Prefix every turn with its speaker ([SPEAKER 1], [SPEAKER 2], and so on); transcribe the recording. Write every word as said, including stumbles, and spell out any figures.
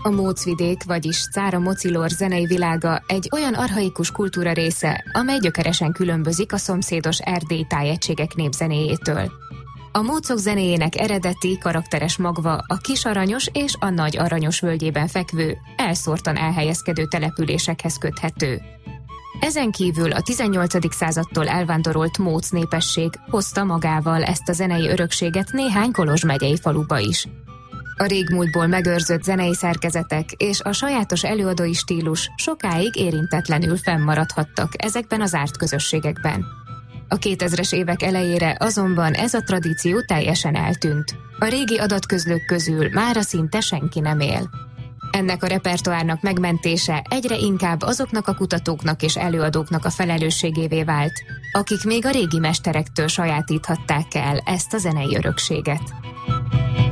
[SPEAKER 1] A Mócvidék, vagyis Cára Mocilor zenei világa egy olyan archaikus kultúra része, amely gyökeresen különbözik a szomszédos erdélyi tájegységek népzenéjétől. A mócok zenéjének eredeti, karakteres magva a Kis Aranyos és a Nagy Aranyos völgyében fekvő, elszórtan elhelyezkedő településekhez köthető. Ezen kívül a tizennyolcadik századtól elvándorolt móc népesség hozta magával ezt a zenei örökséget néhány Kolozs megyei faluba is. A régmúltból megőrzött zenei szerkezetek és a sajátos előadói stílus sokáig érintetlenül fennmaradhattak ezekben az zárt közösségekben. A kétezres évek elejére azonban ez a tradíció teljesen eltűnt. A régi adatközlők közül mára szinte senki nem él. Ennek a repertoárnak megmentése egyre inkább azoknak a kutatóknak és előadóknak a felelősségévé vált, akik még a régi mesterektől sajátíthatták el ezt a zenei örökséget.